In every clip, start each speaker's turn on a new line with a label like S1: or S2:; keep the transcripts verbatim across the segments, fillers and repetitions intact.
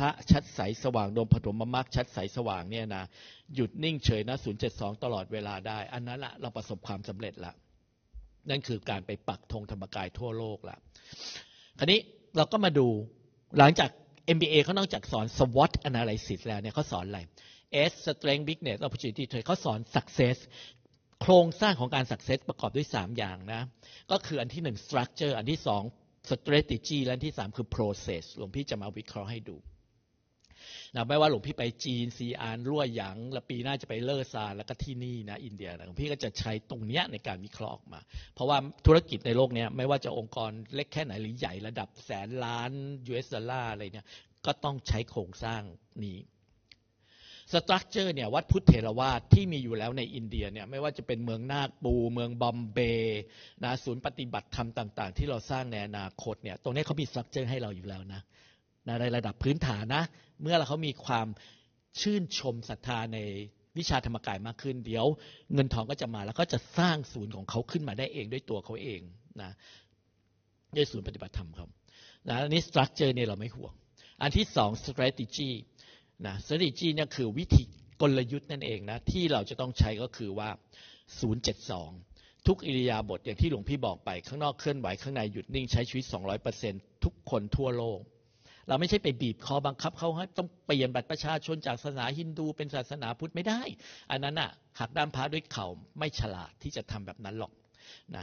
S1: ระชัดใสสว่างดวงปฐมมรรคชัดใสสว่างเนี่ยนะหยุดนิ่งเฉยนะศูนย์เจ็ดสองตลอดเวลาได้อันนั้นละเราประสบความสำเร็จละนั่นคือการไปปักธงธรรมกายทั่วโลกละคราวนี้เราก็มาดูหลังจาก เอ็ม บี เอ เขานอกจากสอน สวอต Analysis แล้วเนี่ยเขาสอนอะไร S Strength Weakness Opportunity Trade เขาสอน Success โครงสร้างของการ Success ประกอบด้วยสามอย่างนะก็คืออันที่หนึ่ง Structure อันที่สอง Strategy และอันที่สามคือ Process หลวงพี่จะมาวิเคราะห์ให้ดูนะไม่ว่าหลวงพี่ไปจีนซีอานรั่วหยางแล้วปีหน้าจะไปเลอซานแล้วก็ที่นี่นะอินเดียหลวงพี่ก็จะใช้ตรงเนี้ยในการวิเคราะห์ออกมาเพราะว่าธุรกิจในโลกนี้ไม่ว่าจะองค์กรเล็กแค่ไหนหรือใหญ่ระดับแสนล้าน ยู เอส ดอลลาร์อะไรเนี่ยก็ต้องใช้โครงสร้างนี้สตรัคเจอร์เนี่ยวัดพุทธเถรวาทที่มีอยู่แล้วในอินเดียเนี่ยไม่ว่าจะเป็นเมืองนาคปูเมืองบอมเบย์นะศูนย์ปฏิบัติธรรมต่างๆที่เราสร้างในอนาคตเนี่ยตรงนี้เขามีสตรัคเจอร์ให้เราอยู่แล้วนะในระดับพื้นฐานนะเมื่อเขามีความชื่นชมศรัทธาในวิชาธรรมกายมากขึ้นเดี๋ยวเงินทองก็จะมาแล้วก็จะสร้างศูนย์ของเขาขึ้นมาได้เองด้วยตัวเขาเองนะด้วยศูนย์ปฏิบัติธรรมเขานะอันนี้ structure เนี่ยเราไม่ห่วงอันที่สอง strategy นะ strategy เนี่ยคือวิธีกลยุทธ์นั่นเองนะที่เราจะต้องใช้ก็คือว่าศูนย์เจ็ดสองทุกอิริยาบถอย่างที่หลวงพี่บอกไปข้างนอกเคลื่อนไหวข้างในหยุดนิ่งใช้ชีวิต สองร้อยเปอร์เซ็นต์ ทุกคนทั่วโลกเราไม่ใช่ไปบีบคอบังคับเขาให้ต้องเปลี่ยนบัตรประชาชนจากศาสนาฮินดูเป็นศาสนาพุทธไม่ได้อันนั้นน่ะหักด้ามพระด้วยเข่าไม่ฉลาดที่จะทำแบบนั้นหรอกนะ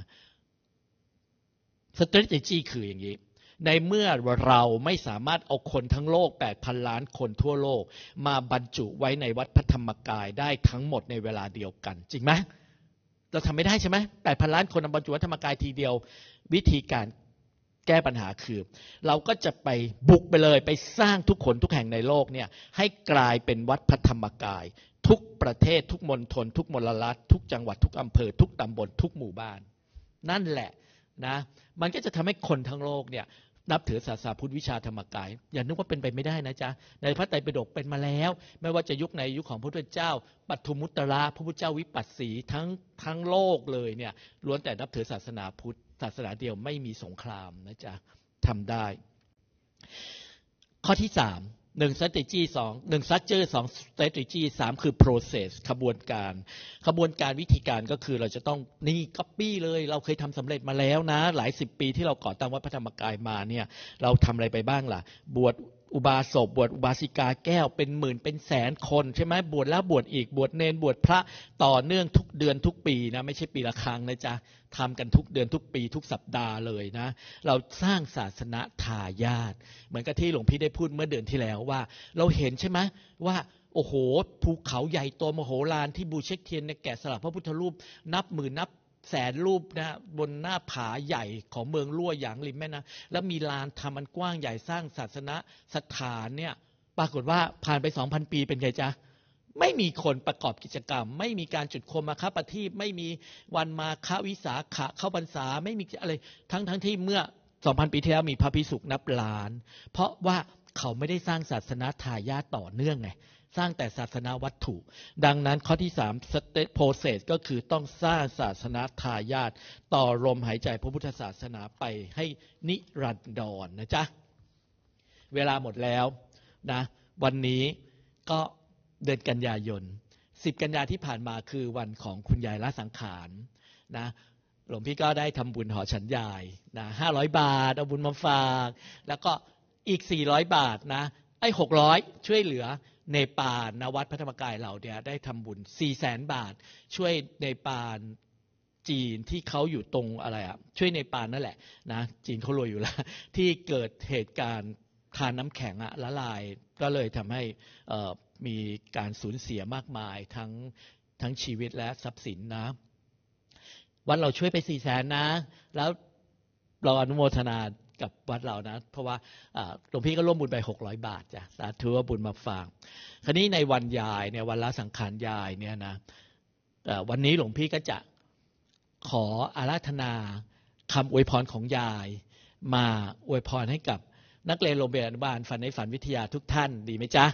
S1: strategy คืออย่างนี้ในเมื่อเราไม่สามารถเอาคนทั้งโลก แปดพัน ล้านคนทั่วโลกมาบรรจุไว้ในวัดพระธรรมกายได้ทั้งหมดในเวลาเดียวกันจริงไหมเราทำไม่ได้ใช่ไหม แปดพัน ล้านคนบรรจุวัดธรรมกายทีเดียววิธีการแก้ปัญหาคือเราก็จะไปบุกไปเลยไปสร้างทุกคนทุกแห่งในโลกเนี่ยให้กลายเป็นวัดพระธรรมกายทุกประเทศทุกมณฑลทุกมลรัฐทุกจังหวัดทุกอำเภอทุกตำบลทุกหมู่บ้านนั่นแหละนะมันก็จะทำให้คนทั้งโลกเนี่ยนับถือศาสนาพุทธวิชาธรรมกายอย่านึกว่าเป็นไปไม่ได้นะจ๊ะในพระไตรปิฎกเป็นมาแล้วไม่ว่าจะยุคในยุคของพระพุทธเจ้าปัทมุตตระพระพุทธเจ้าวิปัสสีทั้งทั้งโลกเลยเนี่ยล้วนแต่นับถือศาสนาพุทธศาสนาเดียวไม่มีสงครามนะจ๊ะทำได้ข้อที่สามหนึ่ง strategy สองหนึ่ง structure สอง strategy สามคือ process ขบวนการขบวนการวิธีการก็คือเราจะต้องนี่ copy เลยเราเคยทำสำเร็จมาแล้วนะหลายสิบปีที่เราก่อตั้งวัดพระธรรมกายมาเนี่ยเราทำอะไรไปบ้างล่ะบวชอุบาสกบวชอุบาสิกาแก้วเป็นหมื่นเป็นแสนคนใช่ไหมบวชแล้วบวชอีกบวชเนรบวชพระต่อเนื่องทุกเดือนทุกปีนะไม่ใช่ปีละครั้งนะจ๊ะทำกันทุกเดือนทุกปีทุกสัปดาห์เลยนะเราสร้างศาสนาทายาทเหมือนกับที่หลวงพี่ได้พูดเมื่อเดือนที่แล้วว่าเราเห็นใช่ไหมว่าโอ้โหภูเขาใหญ่โตมโหฬารที่บูเชกเทียนในแกะสลักพระพุทธรูปนับหมื่นนับแสนรูปนะบนหน้าผาใหญ่ของเมืองลั่วหยางริมแม่น้ำแล้วมีลานทำมันกว้างใหญ่สร้างศาสนสถานเนี่ยปรากฏว่าผ่านไป สองพัน ปีเป็นไงจ๊ะไม่มีคนประกอบกิจกรรมไม่มีการจุดโคมมาฆประทีปไม่มีวันมาฆวิสาขะเข้าพรรษาไม่มีอะไรทั้งทั้งที่เมื่อ สองพัน ปีที่แล้วมีพระภิกษุนับล้านเพราะว่าเขาไม่ได้สร้างศาสนาทายาทต่อเนื่องไงสร้างแต่ศาสนาวัตถุดังนั้นข้อที่สาม state process ก็คือต้องสร้างศาสนาทายาทต่อลมหายใจพระพุทธศาสนาไปให้นิรันดรนะจ๊ะเวลาหมดแล้วนะวันนี้ก็เดือนกันยายนสิบกันยาที่ผ่านมาคือวันของคุณยายละสังขารนะหลวงพี่ก็ได้ทำบุญหอฉันยายนะห้าร้อยบาทเอาบุญมาฝากแล้วก็อีกสี่ร้อยบาทนะไอ้หกร้อยช่วยเหลือเนปาลนวัดพระธรรมกายเราเนี่ยได้ทำบุญ สี่แสน บาทช่วยเนปาลจีนที่เขาอยู่ตรงอะไรอ่ะช่วยเนปาลนั่นแหละนะจีนเขารวยอยู่แล้วที่เกิดเหตุการณ์ทานน้ำแข็งอะละลายก็เลยทำให้มีการสูญเสียมากมายทั้งทั้งชีวิตและทรัพย์สินนะวัดเราช่วยไป สี่แสน นะแล้วเราอนุโมทนากับวัดเรานะเพราะว่าหลวงพี่ก็ร่วมบุญไปหกร้อยบาทจ้ะสาธุว่าบุญมาฝากคราวนี้ในวันยายเนี่ยวันละสังขารยายเนี่ยนะวันนี้หลวงพี่ก็จะขออาราธนาคำอวยพรของยายมาอวยพรให้กับนักเรียนโรงเรียนอนุบาลฝันในฝันวิทยาทุกท่านดีไหมจ๊ะ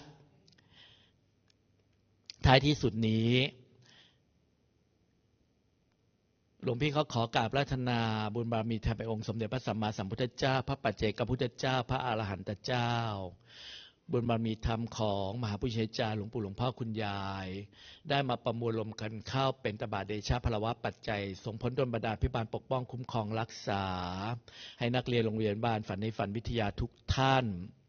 S1: ท้ายที่สุดนี้หลวงพี่เขาขอกราบอาราธนาบุญบารมีแทนพระองค์สมเด็จพระสัมมาสัมพุทธเจ้าพระปัจเจกพุทธเจ้าพระอรหันตเจ้าบุญบารมีธรรมของมหาปุชฌาจารย์หลวงปู่หลวงพ่อคุณยายได้มาประมวลรวมกันเข้าเป็นตบะเดชะพลวะปัจจัยส่งผลดลบันดาลพิบาลปกป้องคุ้มครองรักษาให้นักเรียนโรงเรียนบ้านฝันในฝันวิทยาทุกท่าน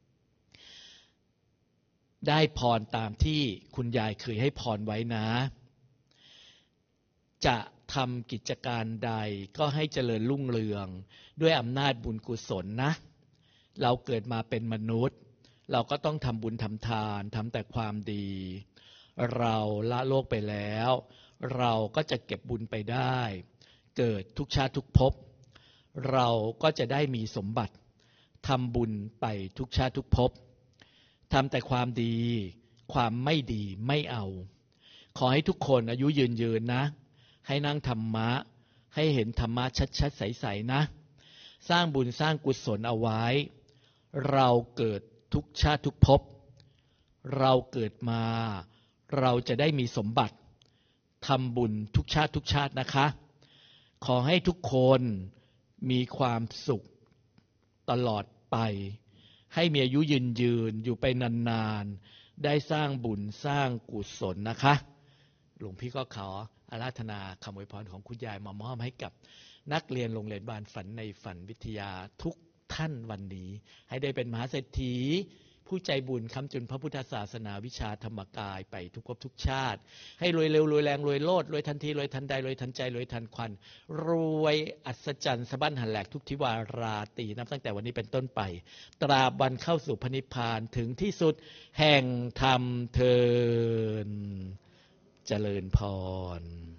S1: ได้พรตามที่คุณยายเคยให้พรไว้นะจะทำกิจการใดก็ให้เจริญรุ่งเรืองด้วยอำนาจบุญกุศลนะเราเกิดมาเป็นมนุษย์เราก็ต้องทำบุญทำทานทำแต่ความดีเราละโลกไปแล้วเราก็จะเก็บบุญไปได้เกิดทุกชาติทุกภพเราก็จะได้มีสมบัติทำบุญไปทุกชาติทุกภพทำแต่ความดีความไม่ดีไม่เอาขอให้ทุกคนอายุยืนยืนนะให้นั่งธรรมะให้เห็นธรรมะชัดๆใสๆนะสร้างบุญสร้างกุศลเอาไว้เราเกิดทุกชาติทุกภพเราเกิดมาเราจะได้มีสมบัติทำบุญทุกชาติทุกชาตินะคะขอให้ทุกคนมีความสุขตลอดไปให้มีอายุยืนยืนอยู่ไปนานๆได้สร้างบุญสร้างกุศลนะคะหลวงพี่ก็ขออาราธนาคำอวยพรของคุณยายมามอบให้กับนักเรียนโรงเรียนบ้านฝันในฝันวิทยาทุกท่านวันนี้ให้ได้เป็นมหาเศรษฐีผู้ใจบุญค้ำจุนพระพุทธศาสนาวิชาธรรมกายไปทุกภพทุกชาติให้รวยเร็วรวยแรงรวยโลดรวยทันทีรวยทันใดรวยทันใจรวยทันควันรวยอัศจรรย์สะบั้นหันแหลกทุกทิวาราตรีนับตั้งแต่วันนี้เป็นต้นไปตราบวันเข้าสู่พระนิพพานถึงที่สุดแห่งธรรมเทินเจริญพร